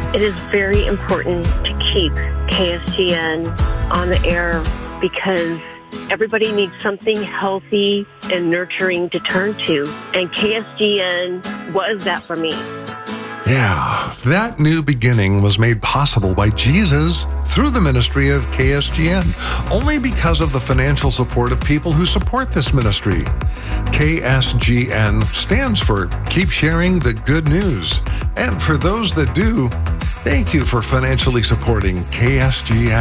It is very important to keep KSGN on the air because everybody needs something healthy and nurturing to turn to, and KSGN was that for me. Yeah, that new beginning was made possible by Jesus through the ministry of KSGN, only because of the financial support of people who support this ministry. KSGN stands for Keep Sharing the Good News. And for those that do, thank you for financially supporting KSGN.